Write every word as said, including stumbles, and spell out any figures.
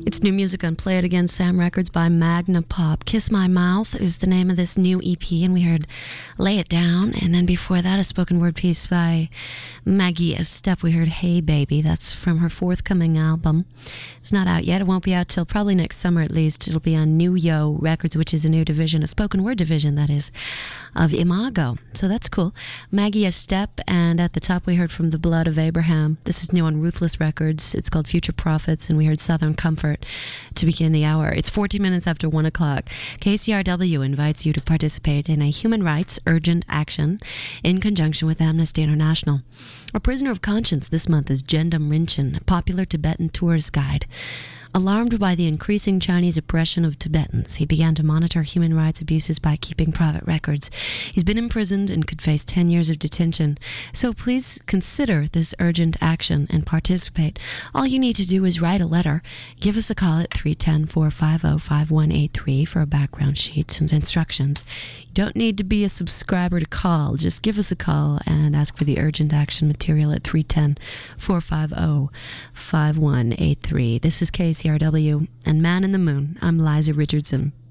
It's new music on Play It Again Sam Records by Magna Pop. Kiss My Mouth is the name of this new E P, and we heard Lay It Down. And then before that, a spoken word piece by Maggie Estep. We heard Hey Baby. That's from her forthcoming album. It's not out yet. It won't be out till probably next summer at least. It'll be on New Yo Records, which is a new division, a spoken word division, that is, of Imago. So that's cool. Maggie Estep, and at the top we heard from The Blood of Abraham. This is new on Ruthless Records. It's called Future Prophets, and we heard Southern Comfort to begin the hour. It's fourteen minutes after one o'clock. K C R W invites you to participate in a human rights urgent action in conjunction with Amnesty International. A prisoner of conscience this month is Jendam Rinchen, a popular Tibetan tourist guide. Alarmed by the increasing Chinese oppression of Tibetans, he began to monitor human rights abuses by keeping private records. He's been imprisoned and could face ten years of detention. So please consider this urgent action and participate. All you need to do is write a letter. Give us a call at three one zero, four five zero, five one eight three for a background sheet and instructions. You don't need to be a subscriber to call. Just give us a call and ask for the urgent action material at three one zero, four five zero, five one eight three. This is K C R W and Man in the Moon. I'm Liza Richardson.